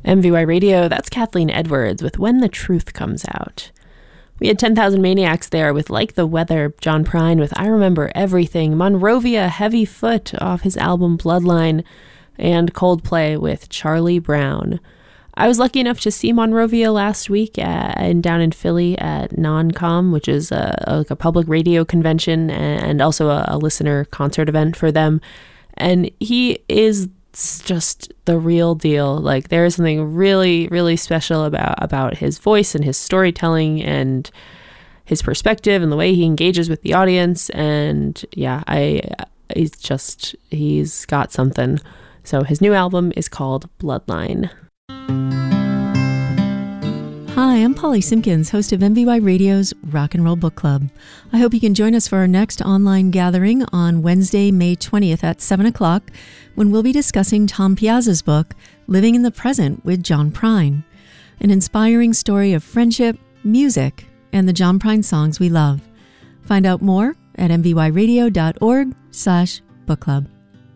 MVY Radio, that's Kathleen Edwards with When the Truth Comes Out. We had 10,000 Maniacs there with Like the Weather, John Prine with I Remember Everything, Monrovia, Heavy Foot off his album Bloodline, and Coldplay with Charlie Brown. I was lucky enough to see Monrovia last week down in Philly at NonCom, which is like a public radio convention and also a listener concert event for them. And he is just the real deal. Like, there is something really, really special about his voice and his storytelling and his perspective and the way he engages with the audience. And yeah, he's got something. So his new album is called Bloodline. Hi, I'm Polly Simpkins, host of MVY Radio's Rock and Roll Book Club. I hope you can join us for our next online gathering on Wednesday, May 20th at 7 o'clock, when we'll be discussing Tom Piazza's book, Living in the Present with John Prine, an inspiring story of friendship, music, and the John Prine songs we love. Find out more at mvyradio.org/book club.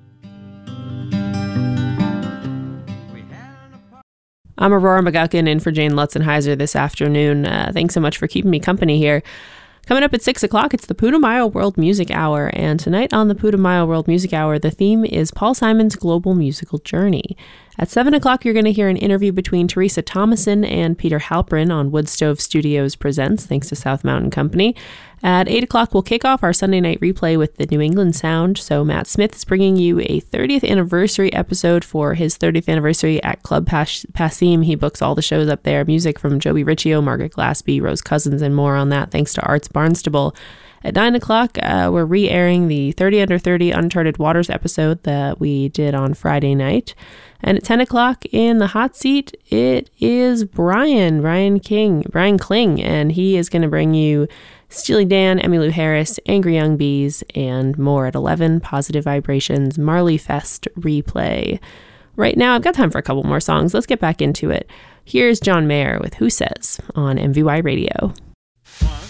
I'm Aurora McGuckin in for Jane Lutzenheiser this afternoon. Thanks so much for keeping me company here. Coming up at 6 o'clock, it's the Putumayo World Music Hour. And tonight on the Putumayo World Music Hour, the theme is Paul Simon's global musical journey. At 7 o'clock, you're going to hear an interview between Teresa Thomason and Peter Halprin on Woodstove Studios Presents, thanks to South Mountain Company. At 8 o'clock, we'll kick off our Sunday night replay with the New England Sound. So Matt Smith is bringing you a 30th anniversary episode for his 30th anniversary at Club Passim. He books all the shows up there. Music from Joey Riccio, Margaret Glaspie, Rose Cousins, and more on that, thanks to Arts Barnstable. At 9 o'clock, we're re-airing the 30 Under 30 Uncharted Waters episode that we did on Friday night. And at 10 o'clock in the hot seat, it is Brian Kling, and he is going to bring you Steely Dan, Emmylou Harris, Angry Young Bees, and more. At 11, Positive Vibrations, Marley Fest replay. Right now, I've got time for a couple more songs. Let's get back into it. Here's John Mayer with Who Says on MVY Radio.